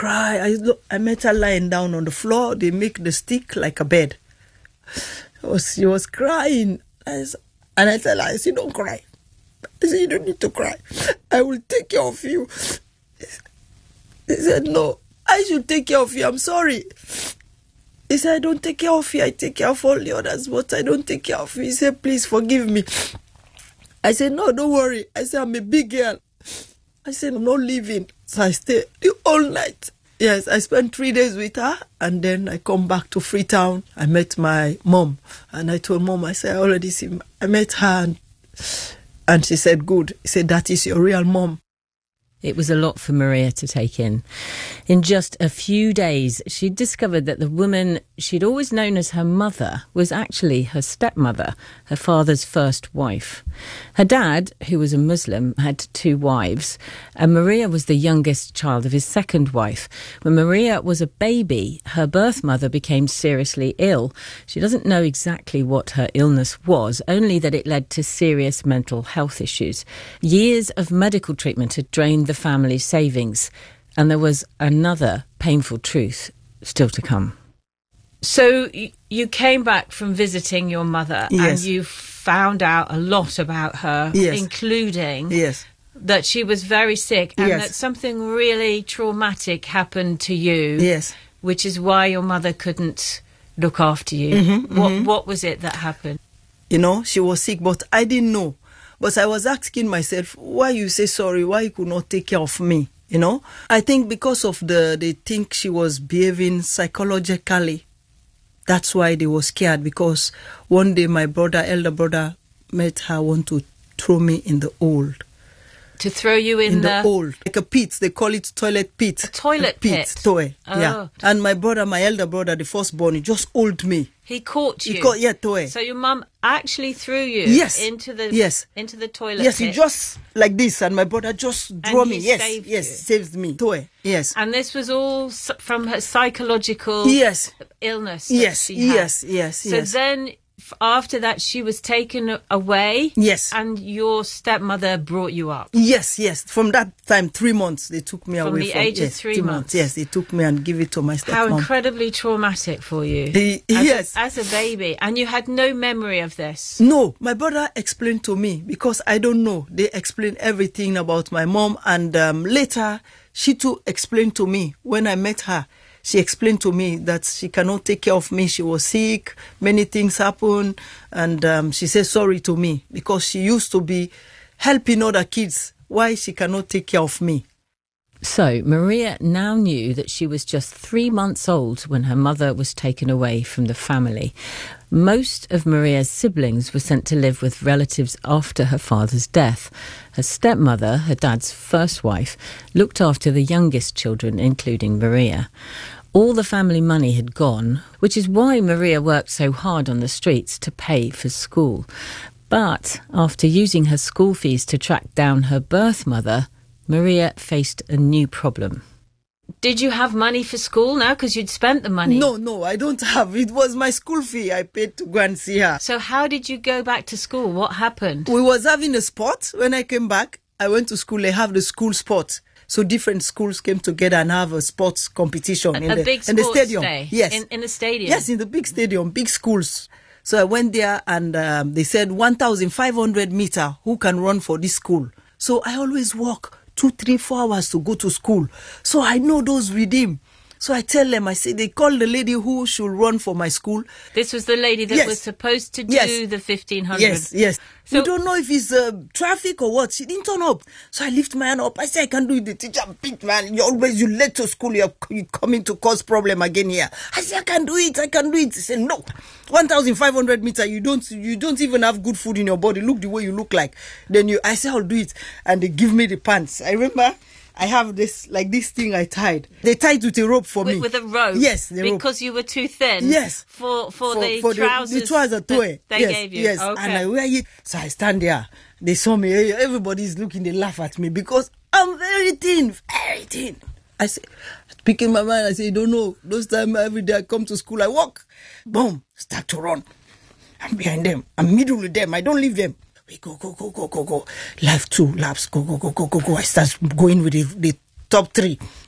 cry. I met her lying down on the floor. They make the stick like a bed. She was crying. And I tell her, I said, don't cry. I said, you don't need to cry. I will take care of you. He said, no, I should take care of you. I'm sorry. He said, I don't take care of you. I take care of all the others, but I don't take care of you. He said, please forgive me. I said, no, don't worry. I said, I'm a big girl. I said, I'm not leaving. So I stayed the whole night. Yes, I spent 3 days with her, and then I come back to Freetown. I met my mom, and I told mom, I said, I already see. I met her, and she said, good. She said, that is your real mom. It was a lot for Maria to take in. In just a few days, she discovered that the woman she'd always known as her mother was actually her stepmother, her father's first wife. Her dad, who was a Muslim, had 2 wives, and Maria was the youngest child of his second wife. When Maria was a baby, her birth mother became seriously ill. She doesn't know exactly what her illness was, only that it led to serious mental health issues. Years of medical treatment had drained the family's savings, and there was another painful truth still to come. So you came back from visiting your mother, yes, and you found out a lot about her, yes, including yes, that she was very sick, and yes, that something really traumatic happened to you, yes, which is why your mother couldn't look after you. What was it that happened? You know, she was sick, but I didn't know. But I was asking myself, why you say sorry, why you could not take care of me, you know? I think because of they think she was behaving psychologically. That's why they were scared, because one day my elder brother, met her, want to throw me in the old. To throw you in the old, like a pit. They call it toilet pit. A toilet pit? Toy, oh. Yeah. And my elder brother, the firstborn, he just hold me. He caught you? Toy. So your mum actually threw you into the toilet Yes, pit? he just like this, and my brother just drew me. Saved you. Saved me. Toy. Yes. And this was all from her psychological illness that she had. Yes. So then, after that, she was taken away. Yes. And your stepmother brought you up. Yes. From that time, 3 months, they took me away. From the age of 3 months. Yes, they took me and give it to my stepmom. How incredibly traumatic for you. As a baby. And you had no memory of this. No, my brother explained to me, because I don't know. They explained everything about my mom, and later she too explained to me when I met her. She explained to me that she cannot take care of me. She was sick. Many things happened. And she said sorry to me, because she used to be helping other kids. Why she cannot take care of me? So Maria now knew that she was just 3 months old when her mother was taken away from the family. Most of Maria's siblings were sent to live with relatives after her father's death. Her stepmother, her dad's first wife, looked after the youngest children, including Maria. All the family money had gone, which is why Maria worked so hard on the streets to pay for school. But after using her school fees to track down her birth mother, Maria faced a new problem. Did you have money for school now, because you'd spent the money? No, I don't have. It was my school fee I paid to go and see her. So how did you go back to school? What happened? We was having a sport. When I came back, I went to school. They have the school sport. So different schools came together and have a sports competition in the stadium. Day? Yes. In the stadium? Yes, in the big stadium, big schools. So I went there, and they said 1,500 meter, who can run for this school? So I always walk 2, 3, 4 hours to go to school. So I know those rhythm. So I tell them, I say, they call the lady who should run for my school. This was the lady that was supposed to do the 1,500. Yes. So, we don't know if it's traffic or what. She didn't turn up. So I lift my hand up. I say, I can do it. The teacher, big man, you late to school. You're coming to cause problem again here. I say, I can do it. He said, no. 1,500 meter. You don't even have good food in your body. Look the way you look like. I say, I'll do it. And they give me the pants. I remember I have this thing I tied. They tied with a rope for me. With a rope? Yes, the rope. Because you were too thin? Yes. For the trousers? The trouser toy. They gave you? Yes, okay. And I wear it. So I stand there. They saw me. Everybody's looking. They laugh at me because I'm very thin. Very thin. I say, speaking my mind, I say, you don't know. Those times every day I come to school, I walk. Boom. Start to run. I'm behind them. I'm middle with them. I don't leave them. We go. Lap 2 laps. Go. I start going with the top 3.